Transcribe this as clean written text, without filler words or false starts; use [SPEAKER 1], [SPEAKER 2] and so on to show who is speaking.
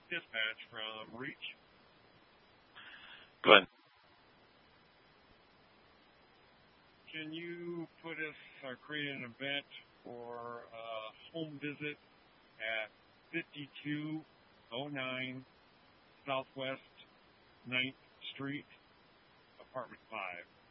[SPEAKER 1] Dispatch from Reach.
[SPEAKER 2] Go ahead.
[SPEAKER 1] Can you create an event for a home visit at 5209 Southwest 9th Street, Apartment 5?